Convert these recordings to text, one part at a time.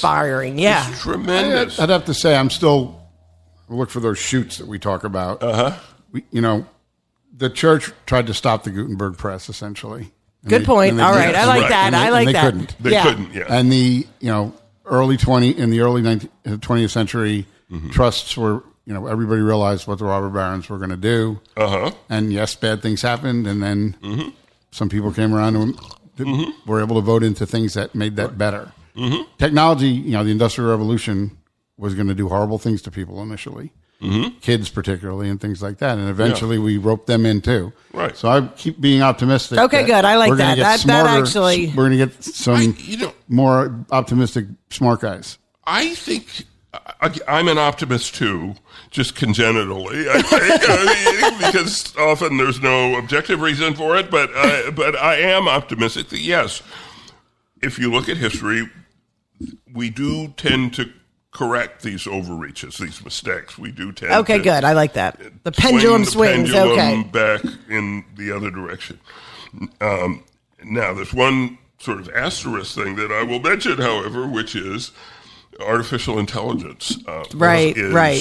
inspiring. Yeah. It's tremendous. I'd have to say I'm still look for those shoots that we talk about. The church tried to stop the Gutenberg press essentially. Good point. All right. I like that. I like that. They couldn't. Yeah. And the early 20th century trusts were, everybody realized what the robber barons were going to do. And yes, bad things happened, and then some people came around and were able to vote into things that made that better. Technology, the Industrial Revolution was going to do horrible things to people initially. Kids particularly, and things like that, and eventually we roped them in too. Right. So I keep being optimistic. Okay, good. I like that. That actually, we're going to get some more optimistic, smart guys. I think I'm an optimist too, just congenitally. I think, because often there's no objective reason for it, but I am optimistic that yes, if you look at history, we do tend to correct these overreaches, these mistakes. We do tend okay, to good. I like that. The pendulum swings. Okay. Back in the other direction. Now, there's one sort of asterisk thing that I will mention, however, which is artificial intelligence. Right.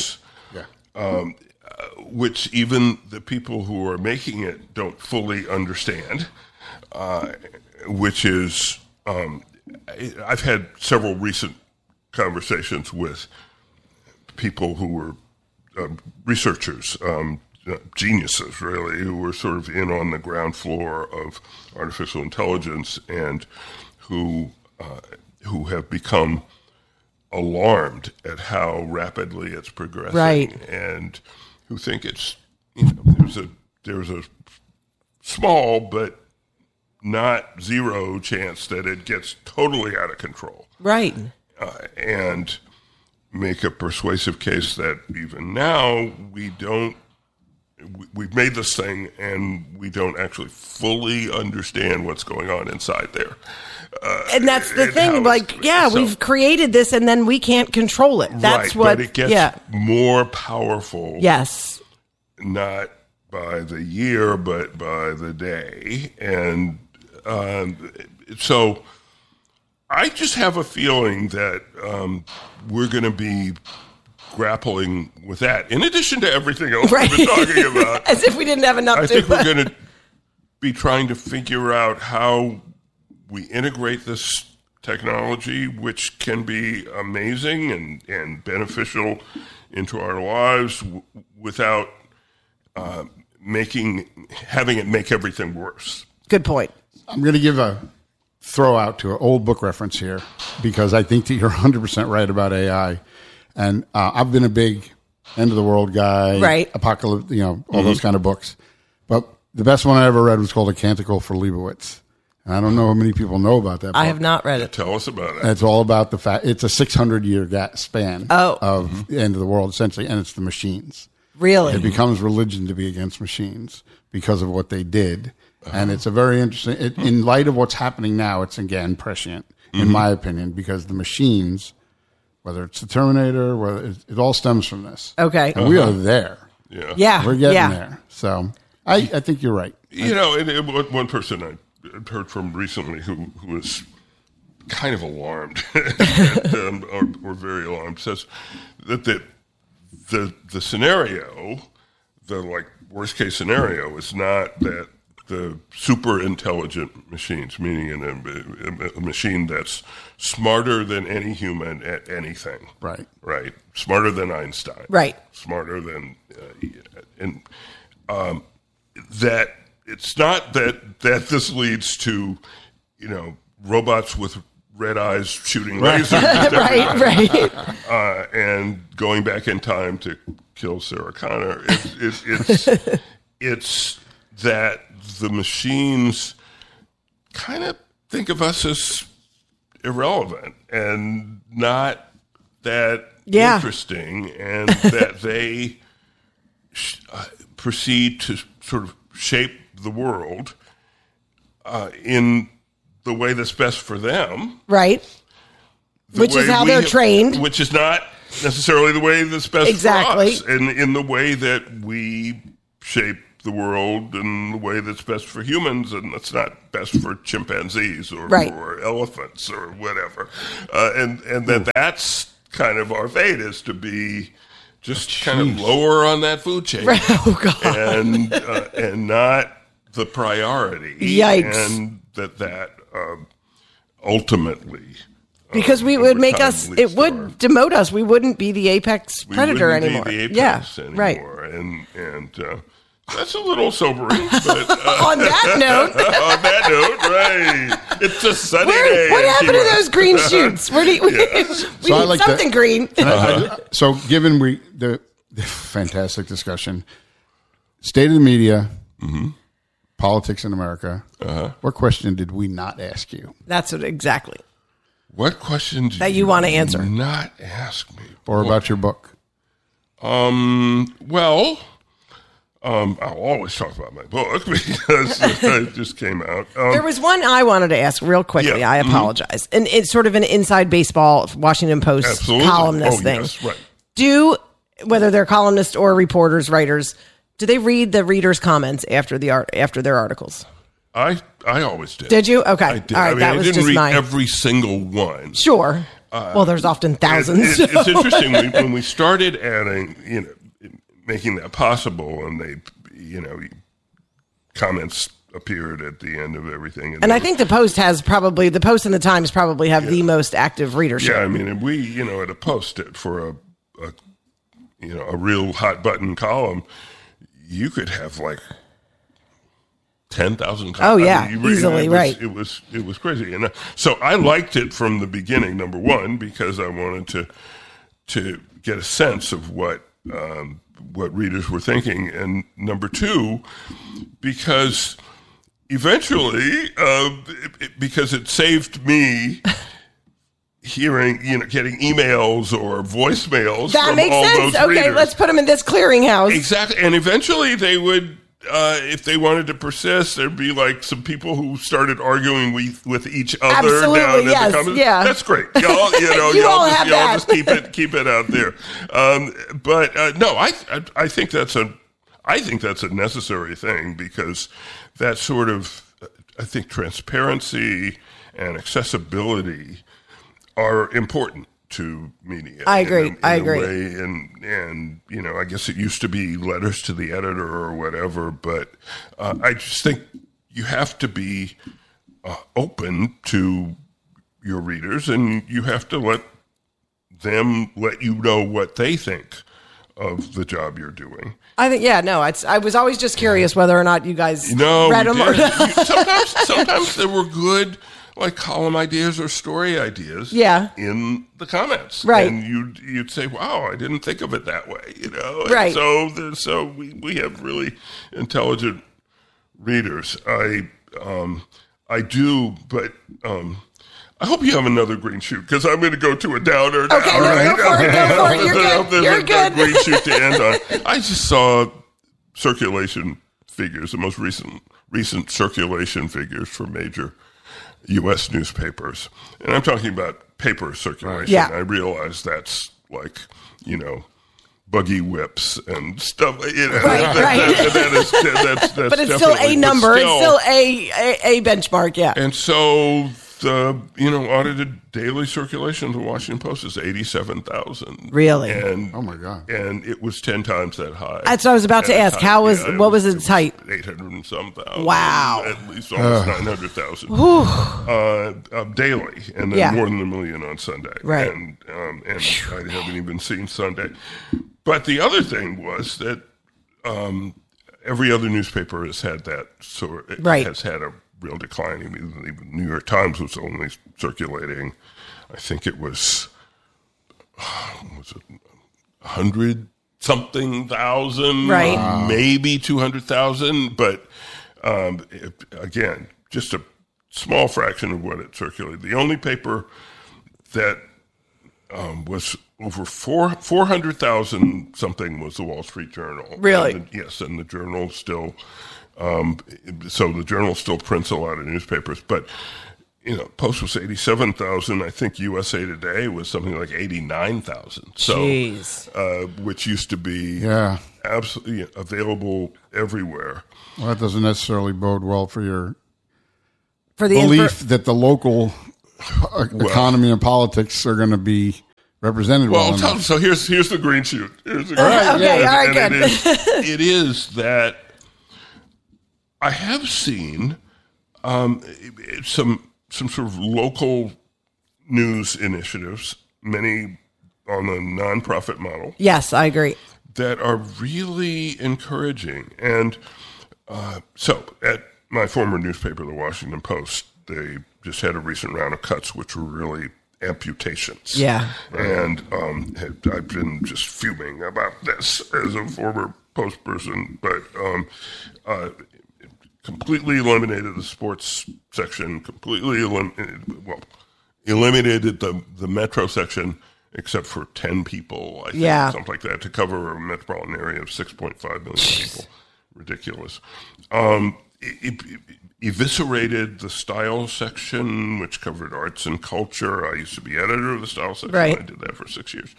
Which even the people who are making it don't fully understand, which is, I've had several recent conversations with people who were researchers, geniuses, really, who were sort of in on the ground floor of artificial intelligence and who have become alarmed at how rapidly it's progressing, right, and who think it's there's a small but not zero chance that it gets totally out of control, right. And make a persuasive case that even now we've made this thing and we don't actually fully understand what's going on inside there. And that's the thing, we've created this and then we can't control it. That's right, but it gets more powerful. Yes. Not by the year, but by the day. And so I just have a feeling that we're going to be grappling with that, in addition to everything else we've been talking about. As if we didn't have enough. I think we're going to be trying to figure out how we integrate this technology, which can be amazing and beneficial into our lives without having it make everything worse. Good point. I'm going to give a throw out to an old book reference here because I think that you're 100% right about AI. And I've been a big end of the world guy, right? Apocalypse, all those kind of books. But the best one I ever read was called A Canticle for Leibowitz. And I don't know how many people know about that book. I have not read it. Tell us about it. It's all about the fact it's a 600-year span of the end of the world, essentially, and it's the machines. Really? It becomes religion to be against machines because of what they did. And it's a very interesting, in light of what's happening now, it's again prescient, in my opinion, because the machines, whether it's the Terminator, whether it all stems from this. Okay. And we are there. Yeah. We're getting there. So I think you're right. One person I heard from recently who was kind of alarmed or very alarmed says that the scenario, the worst case scenario, is not that the super intelligent machines, meaning a machine that's smarter than any human at anything. Right. Smarter than Einstein. Right. Smarter than, that it's not that this leads to, robots with red eyes shooting lasers. Right. And going back in time to kill Sarah Connor. It's that the machines kind of think of us as irrelevant and not that interesting, and that they proceed to sort of shape the world in the way that's best for them. Right. Which is how they're trained. Which is not necessarily the way that's best for us. Exactly. And in the way that we shape the world in the way that's best for humans, and that's not best for chimpanzees or, Right. or elephants or whatever. And that's kind of our fate, is to be just kind of lower on that food chain. Oh, God. And not the priority. Yikes. And that ultimately... Because we over would make time us, leads it to would our- demote us. We wouldn't be the apex we predator wouldn't anymore. Be the apex anymore. Right. And that's a little sobering. But On that note, on that note, right? It's a sunny day. what happened to Kima. those green shoots? Where do you, we I need like something green. So, given the fantastic discussion, state of the media, politics in America, what question did we not ask you? That's what exactly. What question did That you want to answer. not ask me? Or about your book? Well, I'll always talk about my book because it just came out. There was one I wanted to ask real quickly. Yeah. I apologize. And it's sort of an inside baseball Washington Post Absolutely. columnist thing. Yes, right. Do, whether they're columnists or reporters, writers, do they read the readers' comments after their articles? I always did. Did you? Okay. I did. All right. I mean, that I was didn't just read mine. every single one. Sure. Well, there's often thousands. It's interesting when we started adding, making that possible, and they, comments appeared at the end of everything. And I think the Post and the Times probably have the most active readership. Yeah, I mean, and we, at a Post for a real hot button column, you could have like 10,000 Oh, yeah, easily, right. It was crazy, and so I liked it from the beginning. Number one, because I wanted to get a sense of what readers were thinking, and number two, because eventually, because it saved me. Hearing, getting emails or voicemails That from makes all sense. those Okay, readers. let's put them in this clearinghouse. Exactly, and eventually they would, if they wanted to persist, there'd be like some people who started arguing with each other Absolutely, down in yes, the comments. yeah. That's great. Y'all, You all have that. just keep it out there. But no, I think that's a necessary thing, because that sort of, I think, transparency and accessibility are important to media. I agree. In I a agree. way. And I guess it used to be letters to the editor or whatever, but I just think you have to be open to your readers, and you have to let them let you know what they think of the job you're doing. I think, I was always just curious whether or not you guys read them. Sometimes there were good, like, column ideas or story ideas in the comments. Right. And you'd say, wow, I didn't think of it that way, And Right. so we have really intelligent readers. I do, but I hope you have another green shoot, because I'm going to go to a downer now. Okay, no, go for it. You're good. There's You're a good. green shoot to end on. I just saw circulation figures, the most recent circulation figures for major U.S. newspapers. And I'm talking about paper circulation. Yeah. I realize that's like, buggy whips and stuff. Right. That's But it's still a number. It's still a benchmark, yeah. And so the audited daily circulation of the Washington Post is 87,000. Really? And Oh, my God. And it was 10 times that high. That's what I was about to ask. What was its height? 800 and some thousand. Wow. At least almost 900,000 daily, and then more than 1 million on Sunday. Right. And I haven't even seen Sunday. But the other thing was that every other newspaper has had that has had a real decline. Even New York Times was only circulating, I think it was 100-something thousand, right? Maybe 200,000, but again, just a small fraction of what it circulated. The only paper that was over 400,000 something was the Wall Street Journal. Really? Yes, and the Journal still. So the Journal still prints a lot of newspapers, but Post was 87,000. I think USA Today was something like 89,000. So, Jeez. Which used to be absolutely available everywhere. Well, that doesn't necessarily bode well for your belief that the local economy and politics are going to be represented well enough. So here's the green shoot. Here's the green shoot. Okay, all right, good. It is that I have seen some sort of local news initiatives, many on the nonprofit model. Yes, I agree. That are really encouraging. And so at my former newspaper, the Washington Post, they just had a recent round of cuts, which were really amputations. Yeah. And I've been just fuming about this as a former Post person, but completely eliminated the sports section, completely eliminated the metro section, except for 10 people, I think, something like that, to cover a metropolitan area of 6.5 million people. Ridiculous. It eviscerated the style section, which covered arts and culture. I used to be editor of the style section. Right. I did that for 6 years.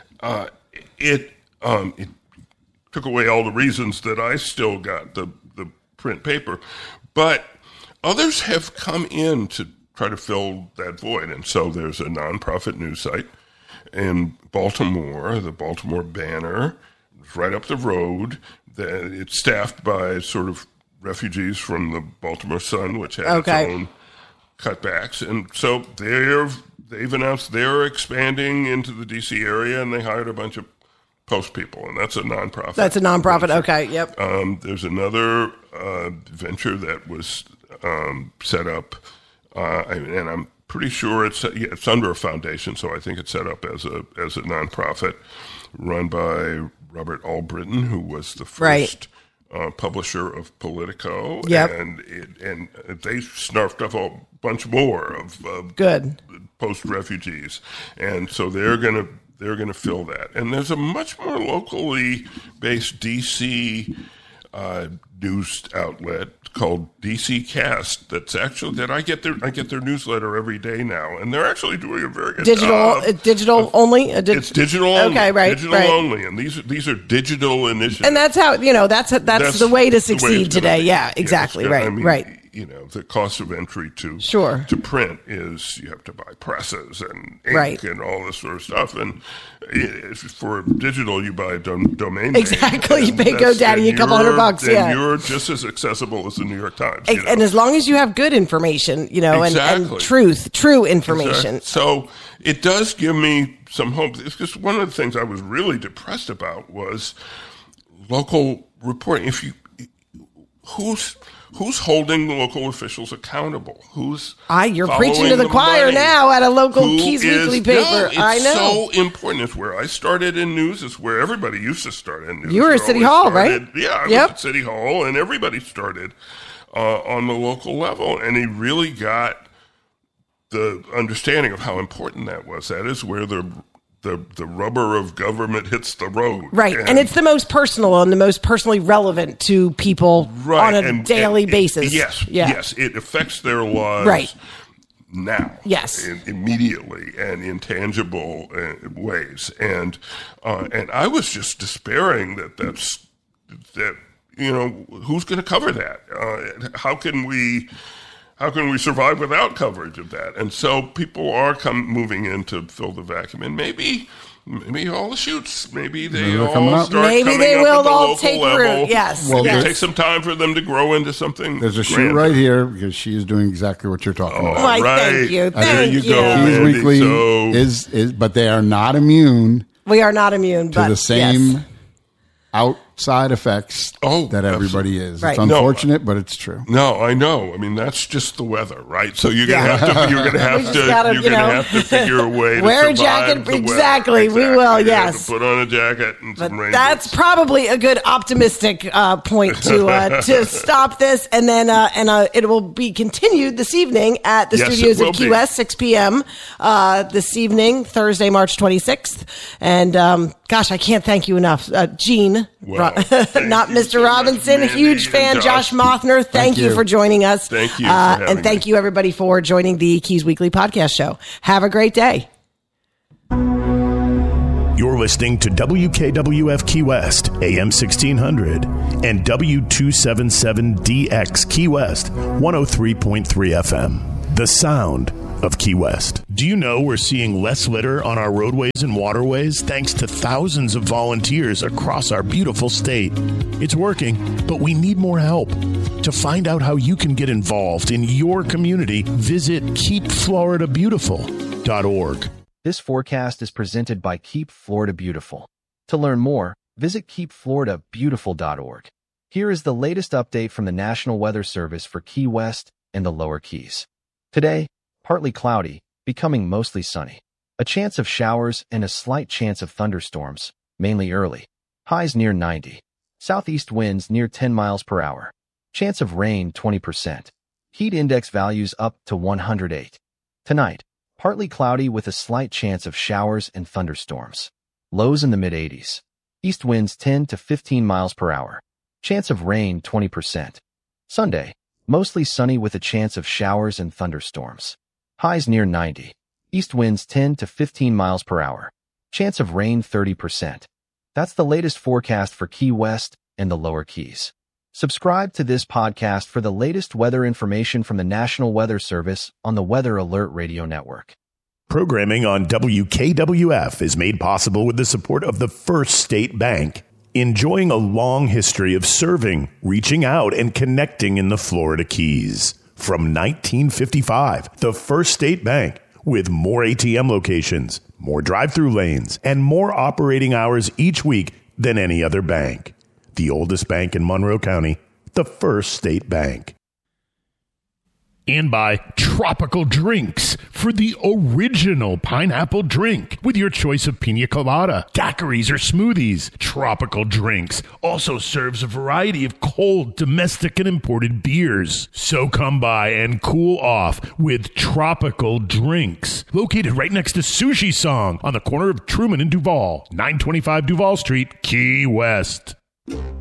It took away all the reasons that I still got the print paper, but others have come in to try to fill that void. And so there's a nonprofit news site in Baltimore, the Baltimore Banner. It's right up the road. It's staffed by sort of refugees from the Baltimore Sun, which had its own cutbacks. And so they've announced they're expanding into the D.C. area, and they hired a bunch of Post people, and that's a nonprofit. That's a nonprofit, okay, yep. There's another venture that was set up, and I'm pretty sure it's under a foundation, so I think it's set up as a nonprofit run by Robert Albritton, who was the first publisher of Politico. Yep. And they snarfed up a bunch more of good Post refugees, and so they're going to fill that. And there's a much more locally based DC news outlet called DC Cast that I get their newsletter every day now, and they're actually doing a very good job. Digital only. It's digital only. Okay, right. Digital only, and these are digital initiatives. And that's how that's the way to succeed today. Yeah, exactly. Right. Right. The cost of entry to print is you have to buy presses and ink and all this sort of stuff. And for digital, you buy a domain name. Exactly. You pay GoDaddy a couple $100. And you're just as accessible as the New York Times. And as long as you have good information, and true information. Exactly. So it does give me some hope. Because one of the things I was really depressed about was local reporting. Who's holding the local officials accountable? You're preaching to the choir now at a local Keys Weekly paper. I know. It's so important. It's where I started in news. It's where everybody used to start in news. You were at City Hall, right? Yeah, I was at City Hall, and everybody started on the local level. And he really got the understanding of how important that was. That is where the rubber of government hits the road. Right. And it's the most personal and the most personally relevant to people on a daily basis. Yes. It affects their lives now. Yes. Immediately and in tangible ways. And I was just despairing that who's going to cover that? How can we survive without coverage of that? And so people are moving in to fill the vacuum. And maybe all the shoots, maybe they all start maybe they will all take root. Yes. Well, it takes some time for them to grow into something. There's a shoot right here because she is doing exactly what you're talking about. Right. Thank you. There you go. Keys Weekly is, but they are not immune. We are not immune to the same outside effects that everybody is. Right. It's unfortunate, but it's true. No, I know. I mean, that's just the weather, right? So you're gonna have to figure a way to wear a jacket. Exactly. We will. Yes. Put on a jacket and some rain. That's probably a good optimistic point to stop this, and then it will be continued this evening at the studios of Key West, 6 p.m. This evening, Thursday, March 26th, and. Gosh, I can't thank you enough. Gene not Mr. Robinson. Huge fan, Josh Mothner. Thank you for joining us. Thank you. And thank you, everybody, for joining the Keys Weekly podcast show. Have a great day. You're listening to WKWF Key West, AM 1600, and W277DX Key West, 103.3 FM. The sound of Key West. Do you know we're seeing less litter on our roadways and waterways thanks to thousands of volunteers across our beautiful state? It's working, but we need more help. To find out how you can get involved in your community, visit keepfloridabeautiful.org. This forecast is presented by Keep Florida Beautiful. To learn more, visit keepfloridabeautiful.org. Here is the latest update from the National Weather Service for Key West and the Lower Keys. Today, partly cloudy, becoming mostly sunny. A chance of showers and a slight chance of thunderstorms, mainly early. Highs near 90. Southeast winds near 10 miles per hour. Chance of rain 20%. Heat index values up to 108. Tonight, partly cloudy with a slight chance of showers and thunderstorms. Lows in the mid-80s. East winds 10 to 15 miles per hour. Chance of rain 20%. Sunday, mostly sunny with a chance of showers and thunderstorms. Highs near 90. East winds 10 to 15 miles per hour. Chance of rain 30%. That's the latest forecast for Key West and the Lower Keys. Subscribe to this podcast for the latest weather information from the National Weather Service on the Weather Alert Radio Network. Programming on WKWF is made possible with the support of the First State Bank, enjoying a long history of serving, reaching out, and connecting in the Florida Keys. From 1955, the First State Bank, with more ATM locations, more drive-through lanes, and more operating hours each week than any other bank. The oldest bank in Monroe County, the First State Bank. And by Tropical Drinks for the original pineapple drink with your choice of pina colada, daiquiris, or smoothies. Tropical Drinks also serves a variety of cold, domestic, and imported beers. So come by and cool off with Tropical Drinks. Located right next to Sushi Song on the corner of Truman and Duval, 925 Duval Street, Key West.